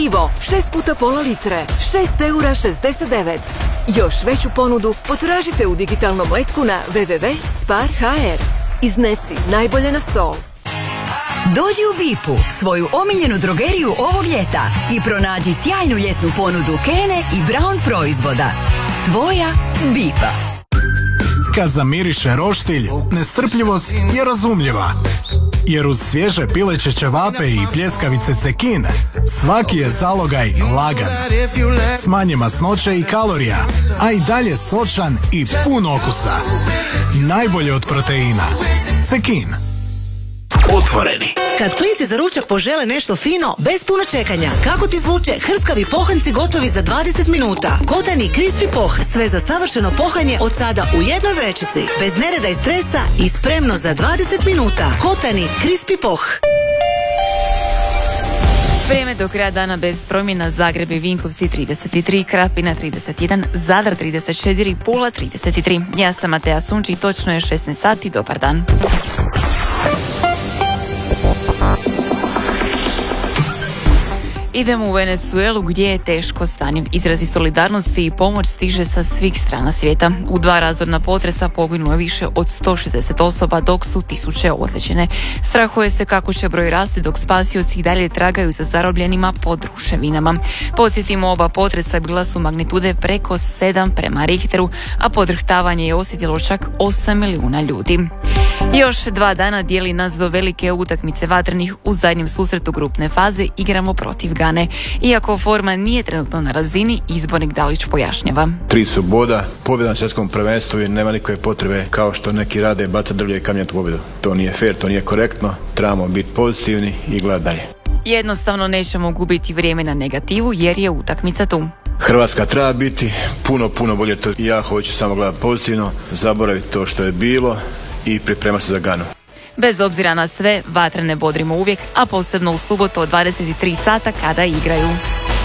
Pivo, 6 puta pola litre, 6,69 €. Još veću ponudu potražite u digitalnom letku na www.spar.hr. Iznesi najbolje na stol. Dođi u Bipu, svoju omiljenu drogeriju ovog ljeta i pronađi sjajnu ljetnu ponudu Kene i Braun proizvoda. Tvoja Bipa. Kad zamiriše roštilj, nestrpljivost je razumljiva. Jer uz svježe pileće ćevape i pljeskavice Cekin, svaki je zalogaj lagan. S manje masnoće i kalorija, a i dalje sočan i pun okusa. Najbolje od proteina. Cekin. Otvoreni. Kad klinci za ručak požele nešto fino, bez puno čekanja, kako ti zvuče hrskavi pohanci gotovi za 20 minuta. Kotani Crispy Poh, sve za savršeno pohanje od sada u jednoj vrećici, bez nereda i stresa i spremno za 20 minuta. Kotani Crispy Poh. Vrijeme do kraja dana bez promjena: Zagreb i Vinkovci 33, Krapina 31, Zadar 34, Pula 33. Ja sam Matea Sunči, točno je 16 sati, dobar dan. Idemo u Venezuelu gdje je teško stanje. Izrazi solidarnosti i pomoć stiže sa svih strana svijeta. U 2 razorna potresa poginulo je više od 160 osoba, dok su tisuće ozlijeđene. Strahuje se kako će broj rasti, dok spasioci i dalje tragaju za zarobljenima pod ruševinama. Podsjetimo, oba potresa bila su magnitude preko 7 prema Richteru, a podrhtavanje je osjetilo čak 8 milijuna ljudi. Još 2 dana dijeli nas do velike utakmice vatrenih. U zadnjem susretu grupne faze igramo protiv Gane. Iako forma nije trenutno na razini, izbornik Dalić pojašnjava. 3 su boda, pobjeda na svjetskom prvenstvu i nema nikakve potrebe kao što neki rade bacati drvlje i kamenjati pobjedu. To nije fair, to nije korektno, trebamo biti pozitivni i gledati dalje. Jednostavno nećemo gubiti vrijeme na negativu jer je utakmica tu. Hrvatska treba biti puno bolje, to ja hoću samo gledati pozitivno, zaboraviti to što je bilo i priprema se za Ganu. Bez obzira na sve, vatrene bodrimo uvijek, a posebno u subotu od 23 sata kada igraju.